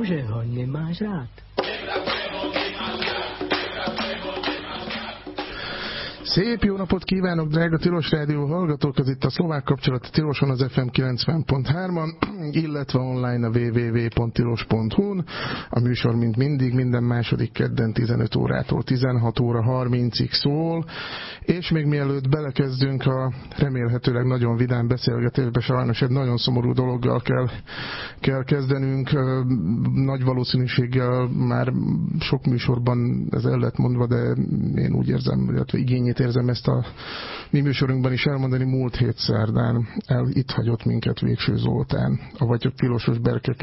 Może honne máš rád? Szép jó napot kívánok, drága Tilos Rádió hallgatók! Ez itt a Szlovák Kapcsolat Tiloson az FM 90.3-on, illetve online a www.tilos.hu-n. A műsor, mint mindig, minden második kedden 15 órától 16 óra 30-ig szól, és még mielőtt belekezdünk a remélhetőleg nagyon vidám beszélgetésbe, sajnos egy nagyon szomorú dologgal kell kezdenünk. Nagy valószínűséggel már sok műsorban ez el lett mondva, de én úgy érzem, illetve igényét érzem ezt a mi műsorunkban is elmondani. Múlt hét szerdán itt hagyott minket Végső Zoltán, avagy a Tilosos Berkek